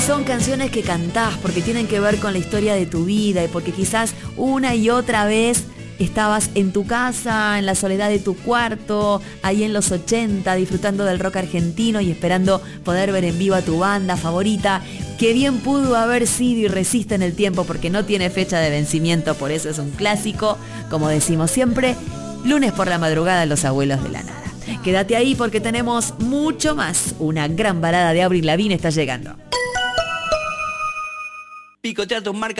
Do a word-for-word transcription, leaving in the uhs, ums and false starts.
son canciones que cantás porque tienen que ver con la historia de tu vida y porque quizás una y otra vez estabas en tu casa, en la soledad de tu cuarto, ahí en los ochenta, disfrutando del rock argentino y esperando poder ver en vivo a tu banda favorita, que bien pudo haber sido y resiste en el tiempo porque no tiene fecha de vencimiento, por eso es un clásico, como decimos siempre, lunes por la madrugada, Los Abuelos de la Nada. Quédate ahí porque tenemos mucho más. Una gran balada de Avril Lavigne está llegando. Picotea tus marcas